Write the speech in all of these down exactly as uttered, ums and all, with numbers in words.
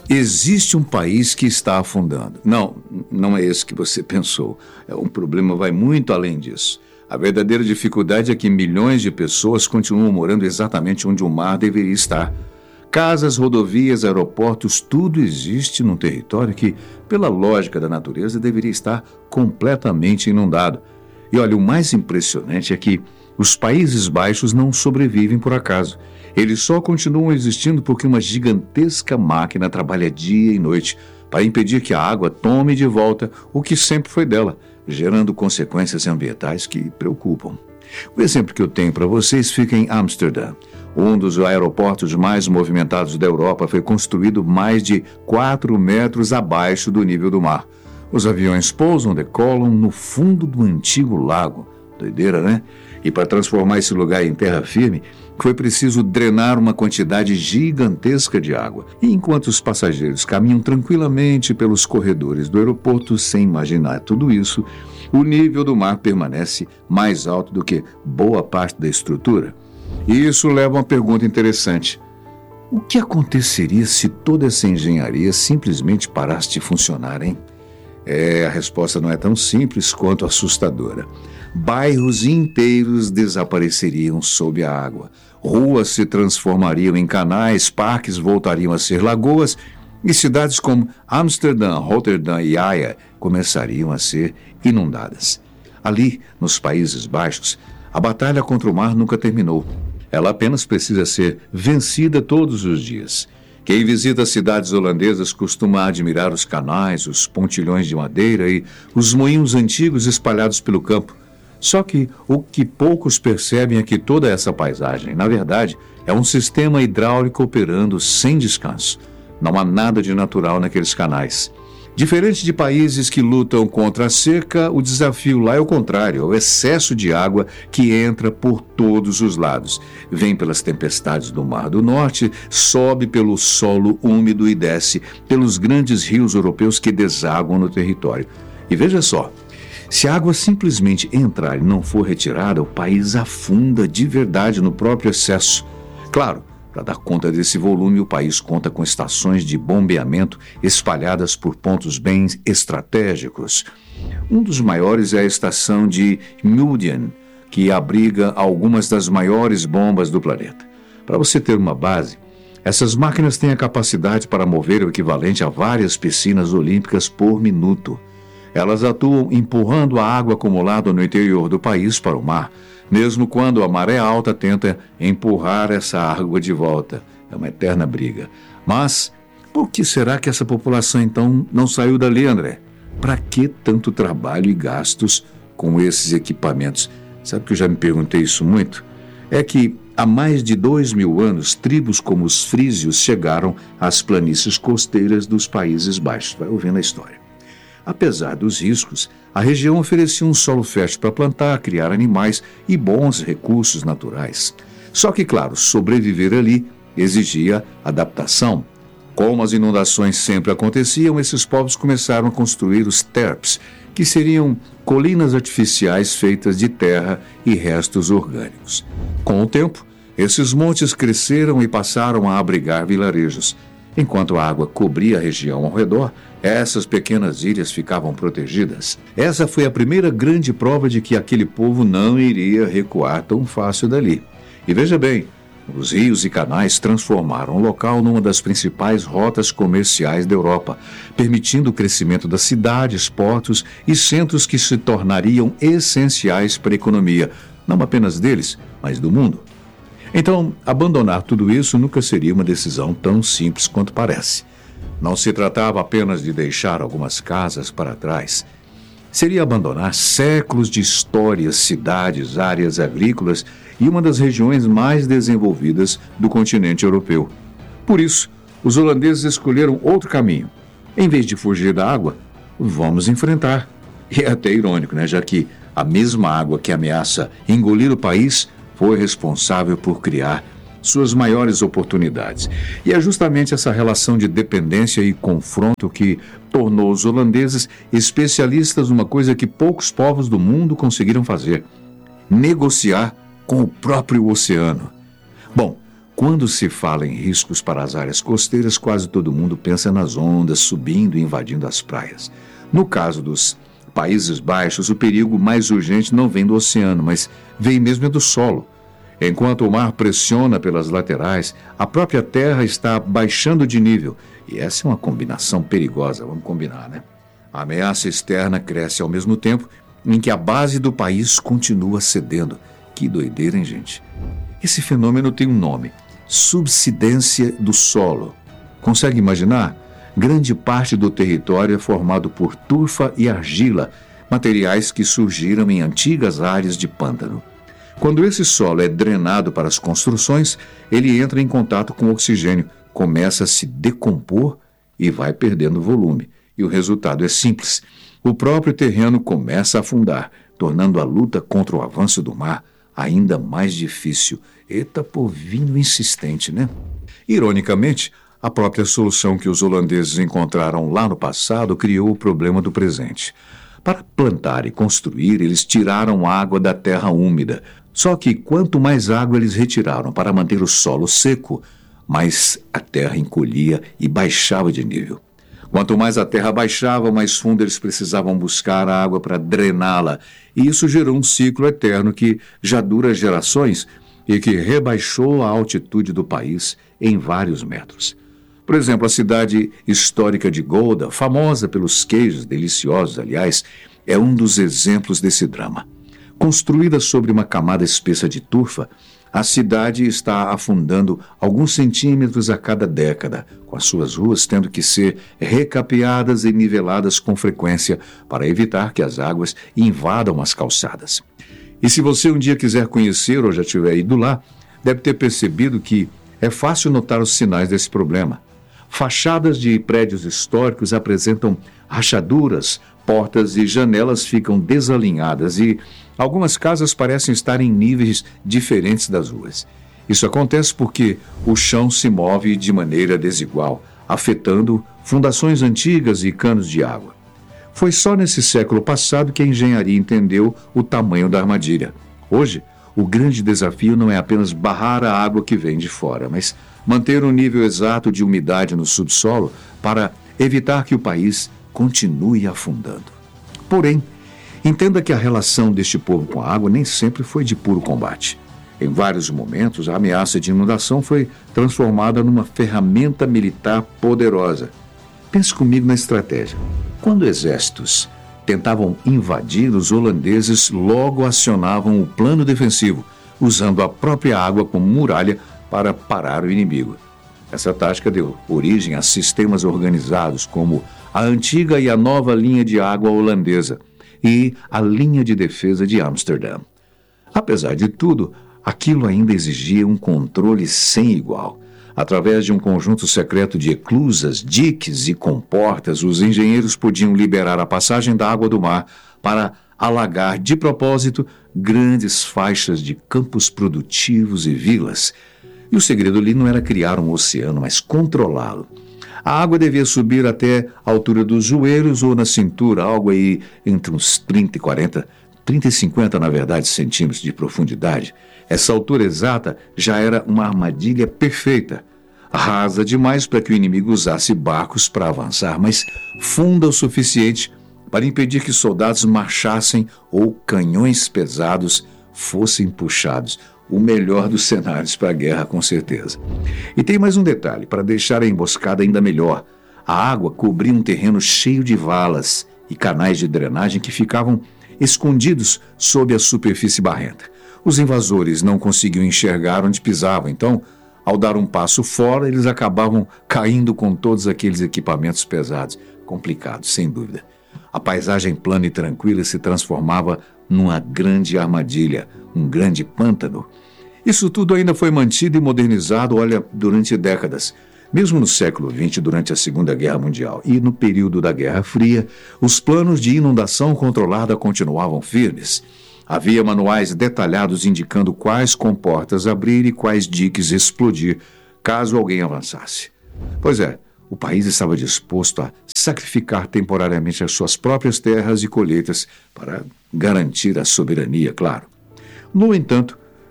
Existe um país que está afundando. Não, não é esse que você pensou. É um problema vai muito além disso. A verdadeira dificuldade é que milhões de pessoas continuam morando exatamente onde o mar deveria estar. Casas, rodovias, aeroportos, tudo existe num território que, pela lógica da natureza, deveria estar completamente inundado. E olha, o mais impressionante é que os Países Baixos não sobrevivem por acaso. Eles só continuam existindo porque uma gigantesca máquina trabalha dia e noite para impedir que a água tome de volta o que sempre foi dela, gerando consequências ambientais que preocupam. O exemplo que eu tenho para vocês fica em Amsterdã. Um dos aeroportos mais movimentados da Europa foi construído mais de quatro metros abaixo do nível do mar. Os aviões pousam, decolam no fundo do antigo lago. Doideira, né? E para transformar esse lugar em terra firme, foi preciso drenar uma quantidade gigantesca de água. E enquanto os passageiros caminham tranquilamente pelos corredores do aeroporto sem imaginar tudo isso, o nível do mar permanece mais alto do que boa parte da estrutura. E isso leva a uma pergunta interessante. O que aconteceria se toda essa engenharia simplesmente parasse de funcionar, hein? É, a resposta não é tão simples quanto assustadora. Bairros inteiros desapareceriam sob a água. Ruas se transformariam em canais, parques voltariam a ser lagoas e cidades como Amsterdã, Roterdã e Haia começariam a ser inundadas. Ali, nos Países Baixos, a batalha contra o mar nunca terminou. Ela apenas precisa ser vencida todos os dias. Quem visita as cidades holandesas costuma admirar os canais, os pontilhões de madeira e os moinhos antigos espalhados pelo campo. Só que o que poucos percebem é que toda essa paisagem, na verdade, é um sistema hidráulico operando sem descanso. Não há nada de natural naqueles canais. Diferente de países que lutam contra a seca, o desafio lá é o contrário, é o excesso de água que entra por todos os lados. Vem pelas tempestades do Mar do Norte, sobe pelo solo úmido e desce pelos grandes rios europeus que desaguam no território. E veja só, se a água simplesmente entrar e não for retirada, o país afunda de verdade no próprio excesso. Claro, para dar conta desse volume, o país conta com estações de bombeamento espalhadas por pontos bem estratégicos. Um dos maiores é a estação de Muiden, que abriga algumas das maiores bombas do planeta. Para você ter uma base, essas máquinas têm a capacidade para mover o equivalente a várias piscinas olímpicas por minuto. Elas atuam empurrando a água acumulada no interior do país para o mar, mesmo quando a maré alta tenta empurrar essa água de volta. É uma eterna briga. Mas por que será que essa população então não saiu dali, André? Para que tanto trabalho e gastos com esses equipamentos? Sabe que eu já me perguntei isso muito? É que há mais de dois mil anos, tribos como os frísios chegaram às planícies costeiras dos Países Baixos. Vai ouvindo a história. Apesar dos riscos, a região oferecia um solo fértil para plantar, criar animais e bons recursos naturais. Só que, claro, sobreviver ali exigia adaptação. Como as inundações sempre aconteciam, esses povos começaram a construir os terps, que seriam colinas artificiais feitas de terra e restos orgânicos. Com o tempo, esses montes cresceram e passaram a abrigar vilarejos. Enquanto a água cobria a região ao redor, essas pequenas ilhas ficavam protegidas. Essa foi a primeira grande prova de que aquele povo não iria recuar tão fácil dali. E veja bem, os rios e canais transformaram o local numa das principais rotas comerciais da Europa, permitindo o crescimento das cidades, portos e centros que se tornariam essenciais para a economia, não apenas deles, mas do mundo. Então, abandonar tudo isso nunca seria uma decisão tão simples quanto parece. Não se tratava apenas de deixar algumas casas para trás. Seria abandonar séculos de histórias, cidades, áreas agrícolas e uma das regiões mais desenvolvidas do continente europeu. Por isso, os holandeses escolheram outro caminho. Em vez de fugir da água, vamos enfrentar. E é até irônico, né? Já que a mesma água que ameaça engolir o país foi responsável por criar suas maiores oportunidades. E é justamente essa relação de dependência e confronto que tornou os holandeses especialistas numa coisa que poucos povos do mundo conseguiram fazer: negociar com o próprio oceano. Bom, Quando se fala em riscos para as áreas costeiras, quase todo mundo pensa nas ondas subindo e invadindo as praias. No caso dos Países Baixos, o perigo mais urgente não vem do oceano, mas vem mesmo do solo. Enquanto o mar pressiona pelas laterais, a própria terra está baixando de nível. E essa é uma combinação perigosa, vamos combinar, né? A ameaça externa cresce ao mesmo tempo em que a base do país continua cedendo. Que doideira, hein, gente? Esse fenômeno tem um nome: subsidência do solo. Consegue imaginar? Grande parte do território é formado por turfa e argila, materiais que surgiram em antigas áreas de pântano. Quando esse solo é drenado para as construções, ele entra em contato com o oxigênio, começa a se decompor e vai perdendo volume. E o resultado é simples: o próprio terreno começa a afundar, tornando a luta contra o avanço do mar ainda mais difícil. Eita, povinho insistente, né? Ironicamente, a própria solução que os holandeses encontraram lá no passado criou o problema do presente. Para plantar e construir, eles tiraram água da terra úmida. Só que quanto mais água eles retiraram para manter o solo seco, mais a terra encolhia e baixava de nível. Quanto mais a terra baixava, mais fundo eles precisavam buscar a água para drená-la. E isso gerou um ciclo eterno que já dura gerações e que rebaixou a altitude do país em vários metros. Por exemplo, a cidade histórica de Gouda, famosa pelos queijos deliciosos, aliás, é um dos exemplos desse drama. Construída sobre uma camada espessa de turfa, a cidade está afundando alguns centímetros a cada década, com as suas ruas tendo que ser recapeadas e niveladas com frequência para evitar que as águas invadam as calçadas. E se você um dia quiser conhecer ou já tiver ido lá, deve ter percebido que é fácil notar os sinais desse problema. Fachadas de prédios históricos apresentam rachaduras, portas e janelas ficam desalinhadas e algumas casas parecem estar em níveis diferentes das ruas. Isso acontece porque o chão se move de maneira desigual, afetando fundações antigas e canos de água. Foi só nesse século passado que a engenharia entendeu o tamanho da armadilha. Hoje, o grande desafio não é apenas barrar a água que vem de fora, mas manter o nível exato de umidade no subsolo para evitar que o país continue afundando. Porém, entenda que a relação deste povo com a água nem sempre foi de puro combate. Em vários momentos, a ameaça de inundação foi transformada numa ferramenta militar poderosa. Pense comigo na estratégia. Quando exércitos tentavam invadir, os holandeses logo acionavam o plano defensivo, usando a própria água como muralha para parar o inimigo. Essa tática deu origem a sistemas organizados como a antiga e a nova linha de água holandesa e a linha de defesa de Amsterdã. Apesar de tudo, aquilo ainda exigia um controle sem igual. Através de um conjunto secreto de eclusas, diques e comportas, os engenheiros podiam liberar a passagem da água do mar para alagar de propósito grandes faixas de campos produtivos e vilas. E o segredo ali não era criar um oceano, mas controlá-lo. A água devia subir até a altura dos joelhos ou na cintura, algo aí entre uns trinta e quarenta, trinta e cinquenta, na verdade, centímetros de profundidade. Essa altura exata já era uma armadilha perfeita. Rasa demais para que o inimigo usasse barcos para avançar, mas funda o suficiente para impedir que soldados marchassem ou canhões pesados fossem puxados. O melhor dos cenários para a guerra, com certeza. E tem mais um detalhe, para deixar a emboscada ainda melhor. A água cobria um terreno cheio de valas e canais de drenagem que ficavam escondidos sob a superfície barrenta. Os invasores não conseguiam enxergar onde pisavam, então, ao dar um passo fora, eles acabavam caindo com todos aqueles equipamentos pesados. Complicado, sem dúvida. A paisagem plana e tranquila se transformava numa grande armadilha, um grande pântano. Isso tudo ainda foi mantido e modernizado, olha, durante décadas. Mesmo no século vinte, durante a Segunda Guerra Mundial e no período da Guerra Fria, os planos de inundação controlada continuavam firmes. Havia manuais detalhados indicando quais comportas abrir e quais diques explodir, caso alguém avançasse. Pois é, o país estava disposto a sacrificar temporariamente as suas próprias terras e colheitas para garantir a soberania, claro. No entanto,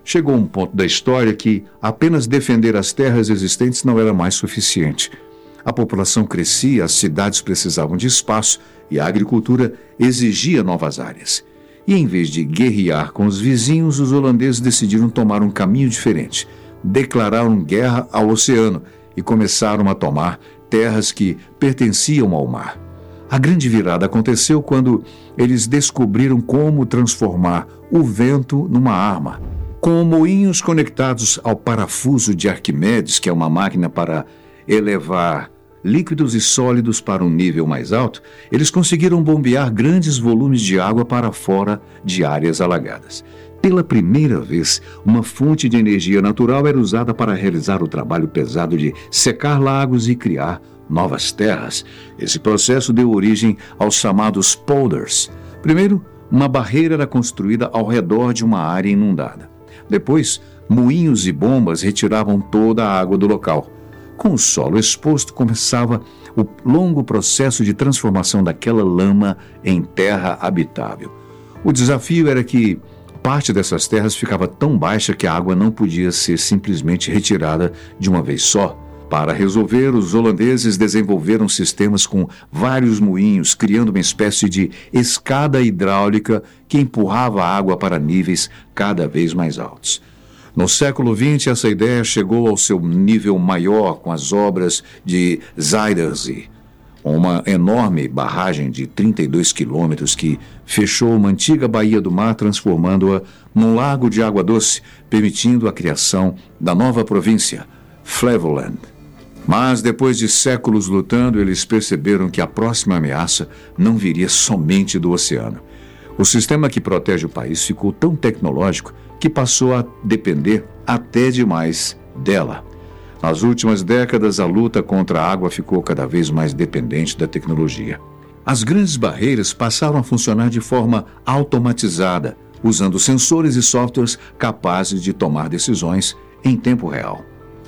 Chegou um ponto da história que apenas defender as terras existentes não era mais suficiente. A população crescia, as cidades precisavam de espaço e a agricultura exigia novas áreas. E em vez de guerrear com os vizinhos, os holandeses decidiram tomar um caminho diferente. Declararam guerra ao oceano e começaram a tomar terras que pertenciam ao mar. A grande virada aconteceu quando eles descobriram como transformar o vento numa arma. Com moinhos conectados ao parafuso de Arquimedes, que é uma máquina para elevar líquidos e sólidos para um nível mais alto, eles conseguiram bombear grandes volumes de água para fora de áreas alagadas. Pela primeira vez, uma fonte de energia natural era usada para realizar o trabalho pesado de secar lagos e criar novas terras. Esse processo deu origem aos chamados polders. Primeiro, uma barreira era construída ao redor de uma área inundada. Depois, moinhos e bombas retiravam toda a água do local. Com o solo exposto, começava o longo processo de transformação daquela lama em terra habitável. O desafio era que parte dessas terras ficava tão baixa que a água não podia ser simplesmente retirada de uma vez só. Para resolver, os holandeses desenvolveram sistemas com vários moinhos, criando uma espécie de escada hidráulica que empurrava a água para níveis cada vez mais altos. No século vinte, essa ideia chegou ao seu nível maior com as obras de Zuiderzee, uma enorme barragem de trinta e dois quilômetros que fechou uma antiga baía do mar, transformando-a num lago de água doce, permitindo a criação da nova província, Flevoland. Mas, depois de séculos lutando, eles perceberam que a próxima ameaça não viria somente do oceano. O sistema que protege o país ficou tão tecnológico que passou a depender até demais dela. Nas últimas décadas, a luta contra a água ficou cada vez mais dependente da tecnologia. As grandes barreiras passaram a funcionar de forma automatizada, usando sensores e softwares capazes de tomar decisões em tempo real.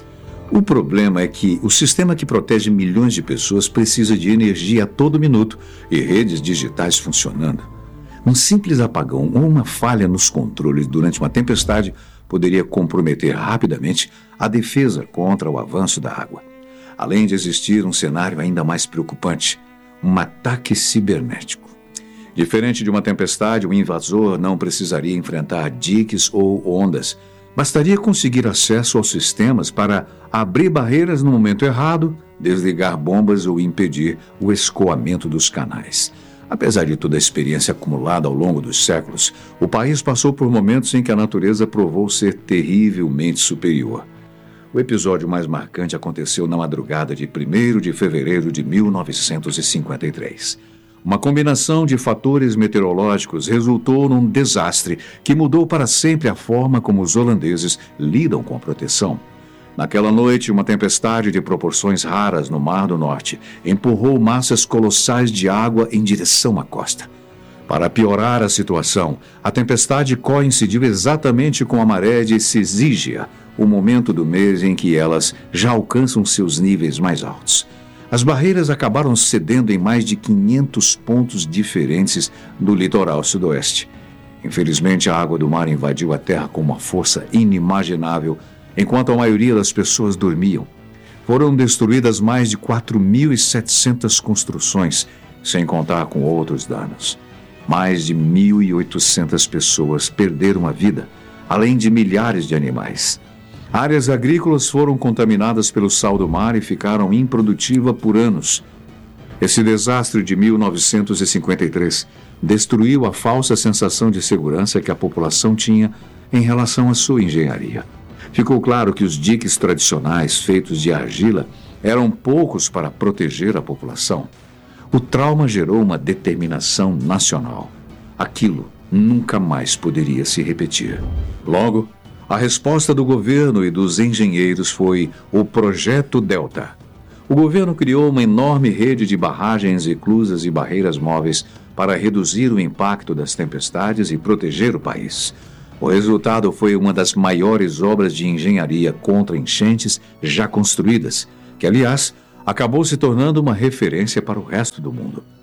O problema é que o sistema que protege milhões de pessoas precisa de energia a todo minuto e redes digitais funcionando. Um simples apagão ou uma falha nos controles durante uma tempestade poderia comprometer rapidamente a defesa contra o avanço da água. Além de existir um cenário ainda mais preocupante, um ataque cibernético. Diferente de uma tempestade, o invasor não precisaria enfrentar diques ou ondas. Bastaria conseguir acesso aos sistemas para abrir barreiras no momento errado, desligar bombas ou impedir o escoamento dos canais. Apesar de toda a experiência acumulada ao longo dos séculos, o país passou por momentos em que a natureza provou ser terrivelmente superior. O episódio mais marcante aconteceu na madrugada de primeiro de fevereiro de mil novecentos e cinquenta e três. Uma combinação de fatores meteorológicos resultou num desastre que mudou para sempre a forma como os holandeses lidam com a proteção. Naquela noite, uma tempestade de proporções raras no Mar do Norte empurrou massas colossais de água em direção à costa. Para piorar a situação, a tempestade coincidiu exatamente com a maré de Sizígia, o momento do mês em que elas já alcançam seus níveis mais altos. As barreiras acabaram cedendo em mais de quinhentos pontos diferentes do litoral sudoeste. Infelizmente, a água do mar invadiu a terra com uma força inimaginável, enquanto a maioria das pessoas dormiam. Foram destruídas mais de quatro mil e setecentas construções, sem contar com outros danos. Mais de mil e oitocentas pessoas perderam a vida, além de milhares de animais. Áreas agrícolas foram contaminadas pelo sal do mar e ficaram improdutivas por anos. Esse desastre de mil novecentos e cinquenta e três destruiu a falsa sensação de segurança que a população tinha em relação à sua engenharia. Ficou claro que os diques tradicionais, feitos de argila, eram poucos para proteger a população. O trauma gerou uma determinação nacional. Aquilo nunca mais poderia se repetir. Logo, a resposta do governo e dos engenheiros foi o Projeto Delta. O governo criou uma enorme rede de barragens, eclusas e barreiras móveis para reduzir o impacto das tempestades e proteger o país. O resultado foi uma das maiores obras de engenharia contra enchentes já construídas, que, aliás, acabou se tornando uma referência para o resto do mundo.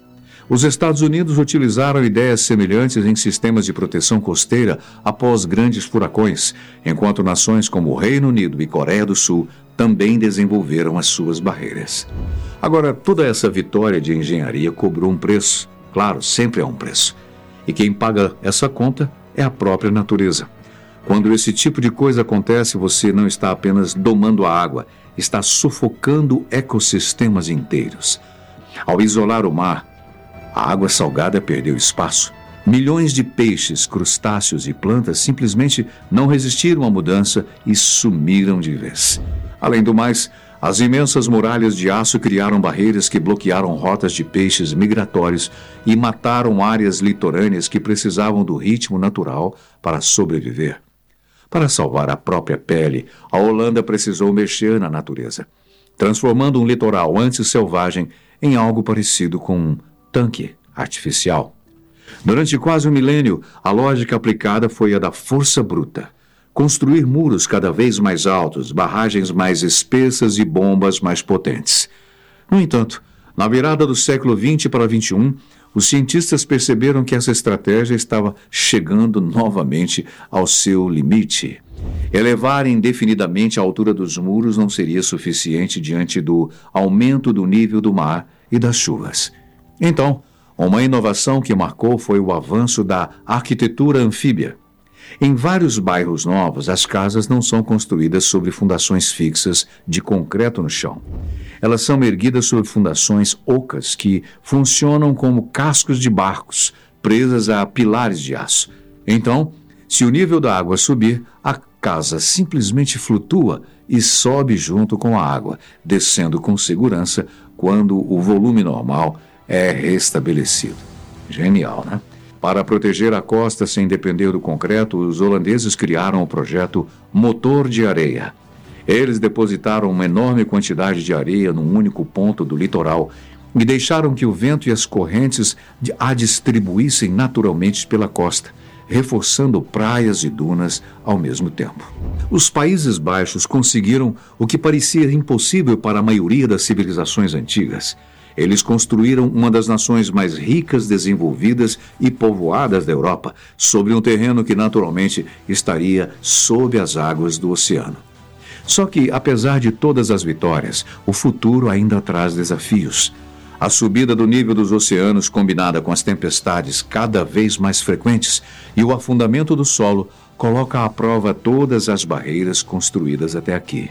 Os Estados Unidos utilizaram ideias semelhantes em sistemas de proteção costeira após grandes furacões, enquanto nações como o Reino Unido e Coreia do Sul também desenvolveram as suas barreiras. Agora, toda essa vitória de engenharia cobrou um preço. Claro, sempre há um preço. E quem paga essa conta é a própria natureza. Quando esse tipo de coisa acontece, você não está apenas domando a água, está sufocando ecossistemas inteiros. Ao isolar o mar, a água salgada perdeu espaço. Milhões de peixes, crustáceos e plantas simplesmente não resistiram à mudança e sumiram de vez. Além do mais, as imensas muralhas de aço criaram barreiras que bloquearam rotas de peixes migratórios e mataram áreas litorâneas que precisavam do ritmo natural para sobreviver. Para salvar a própria pele, a Holanda precisou mexer na natureza, transformando um litoral antes selvagem em algo parecido com um tanque artificial. Durante quase um milênio, a lógica aplicada foi a da força bruta. Construir muros cada vez mais altos, barragens mais espessas e bombas mais potentes. No entanto, na virada do século vinte para vinte e um, os cientistas perceberam que essa estratégia estava chegando novamente ao seu limite. Elevar indefinidamente a altura dos muros não seria suficiente diante do aumento do nível do mar e das chuvas. Então, uma inovação que marcou foi o avanço da arquitetura anfíbia. Em vários bairros novos, as casas não são construídas sobre fundações fixas de concreto no chão. Elas são erguidas sobre fundações ocas que funcionam como cascos de barcos, presas a pilares de aço. Então, se o nível da água subir, a casa simplesmente flutua e sobe junto com a água, descendo com segurança quando o volume normal é restabelecido. Genial, né? Para proteger a costa sem depender do concreto, os holandeses criaram o projeto Motor de Areia. Eles depositaram uma enorme quantidade de areia num único ponto do litoral e deixaram que o vento e as correntes a distribuíssem naturalmente pela costa, reforçando praias e dunas ao mesmo tempo. Os Países Baixos conseguiram o que parecia impossível para a maioria das civilizações antigas. Eles construíram uma das nações mais ricas, desenvolvidas e povoadas da Europa, sobre um terreno que naturalmente estaria sob as águas do oceano. Só que, apesar de todas as vitórias, o futuro ainda traz desafios. A subida do nível dos oceanos, combinada com as tempestades cada vez mais frequentes e o afundamento do solo, coloca à prova todas as barreiras construídas até aqui.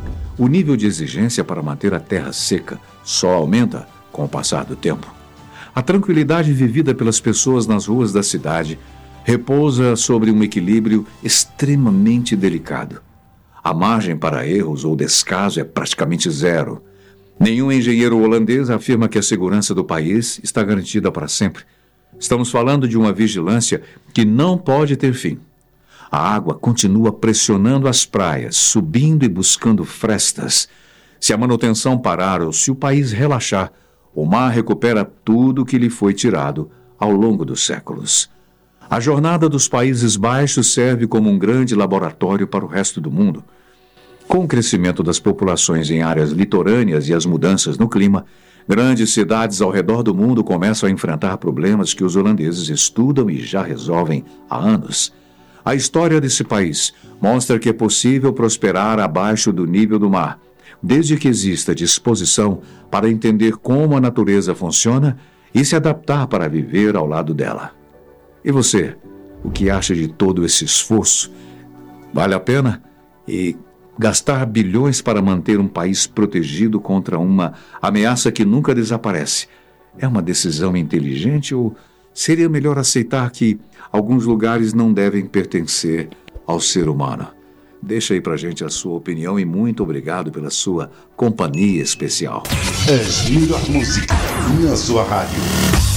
O nível de exigência para manter a terra seca só aumenta com o passar do tempo. A tranquilidade vivida pelas pessoas nas ruas da cidade repousa sobre um equilíbrio extremamente delicado. A margem para erros ou descaso é praticamente zero. Nenhum engenheiro holandês afirma que a segurança do país está garantida para sempre. Estamos falando de uma vigilância que não pode ter fim. A água continua pressionando as praias, subindo e buscando frestas. Se a manutenção parar ou se o país relaxar, o mar recupera tudo que lhe foi tirado ao longo dos séculos. A jornada dos Países Baixos serve como um grande laboratório para o resto do mundo. Com o crescimento das populações em áreas litorâneas e as mudanças no clima, grandes cidades ao redor do mundo começam a enfrentar problemas que os holandeses estudam e já resolvem há anos. A história desse país mostra que é possível prosperar abaixo do nível do mar, desde que exista disposição para entender como a natureza funciona e se adaptar para viver ao lado dela. E você, o que acha de todo esse esforço? Vale a pena? E gastar bilhões para manter um país protegido contra uma ameaça que nunca desaparece é uma decisão inteligente ou seria melhor aceitar que alguns lugares não devem pertencer ao ser humano? Deixa aí pra gente a sua opinião e muito obrigado pela sua companhia especial. As melhores músicas na sua rádio.